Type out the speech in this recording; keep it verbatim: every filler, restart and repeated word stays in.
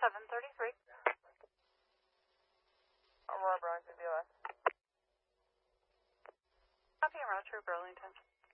seven thirty-three. Aurora Burlington, B O S. Copy, route to Burlington.